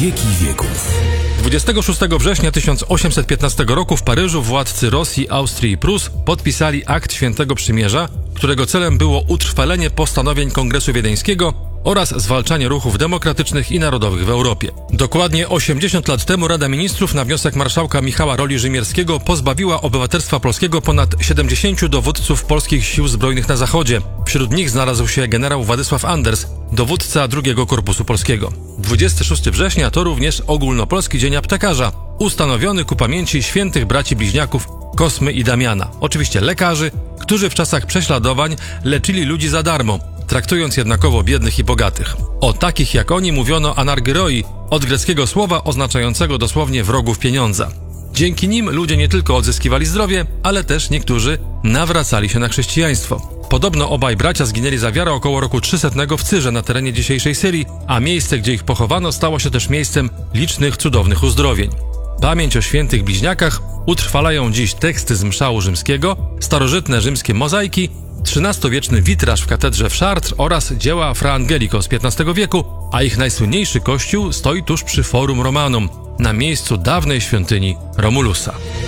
wieki wieków. 26 września 1815 roku w Paryżu władcy Rosji, Austrii i Prus podpisali akt Świętego Przymierza, którego celem było utrwalenie postanowień Kongresu Wiedeńskiego oraz zwalczanie ruchów demokratycznych i narodowych w Europie. Dokładnie 80 lat temu Rada Ministrów na wniosek marszałka Michała Roli-Rzymierskiego pozbawiła obywatelstwa polskiego ponad 70 dowódców polskich sił zbrojnych na Zachodzie. Wśród nich znalazł się generał Władysław Anders, dowódca II Korpusu Polskiego. 26 września to również ogólnopolski Dzień Aptekarza, ustanowiony ku pamięci świętych braci bliźniaków Kosmy i Damiana. Oczywiście lekarzy, którzy w czasach prześladowań leczyli ludzi za darmo, traktując jednakowo biednych i bogatych. O takich jak oni mówiono anargyroi, od greckiego słowa oznaczającego dosłownie wrogów pieniądza. Dzięki nim ludzie nie tylko odzyskiwali zdrowie, ale też niektórzy nawracali się na chrześcijaństwo. Podobno obaj bracia zginęli za wiarę około roku 300 w Cyrze na terenie dzisiejszej Syrii, a miejsce, gdzie ich pochowano, stało się też miejscem licznych cudownych uzdrowień. Pamięć o świętych bliźniakach utrwalają dziś teksty z mszału rzymskiego, starożytne rzymskie mozaiki, XIII-wieczny witraż w katedrze w Chartres oraz dzieła Fra Angelico z XV wieku, a ich najsłynniejszy kościół stoi tuż przy Forum Romanum, na miejscu dawnej świątyni Romulusa.